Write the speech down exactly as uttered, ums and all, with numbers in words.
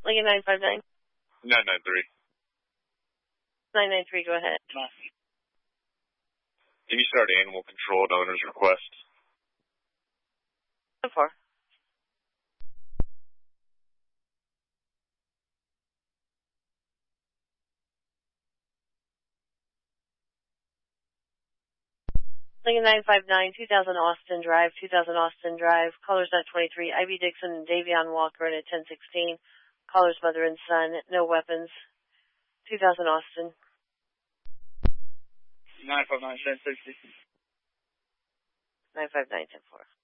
Lincoln nine five nine. nine nine three. nine nine three, go ahead. Can you start animal control at owner's request? ten four. Lincoln nine five nine, two thousand Austin Drive, two thousand Austin Drive, callers not twenty-three, Ivy Dixon and Davion Walker in at ten sixteen, callers mother and son, no weapons, two thousand Austin. nine five nine, ten sixty. nine five nine, ten four.